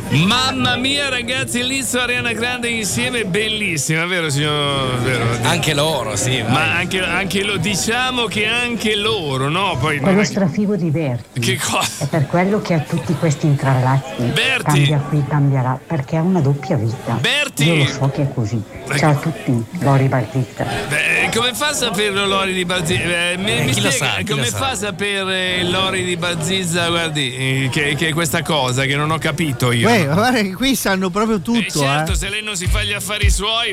Mamma mia, ragazzi, Lizzo e Ariana Grande insieme, bellissima, vero signor? Vero? Anche loro, sì. Ma anche lo diciamo che anche loro, no? Poi quello strafigo di Berti. Che cosa? È per quello che ha tutti questi intralazzi. Berti! Cambia qui, cambia là, perché ha una doppia vita. Berti! Io lo so che è così. Ciao a tutti, Lori Battista. Come fa a saperlo Lori di Barzizza? Mi chi lo spiega, sa, chi come lo fa sa? a sapere Lori di Barzizza? Guardi, che è questa cosa che non ho capito io. Guarda che qui sanno proprio tutto. Certo, se lei non si fa gli affari suoi.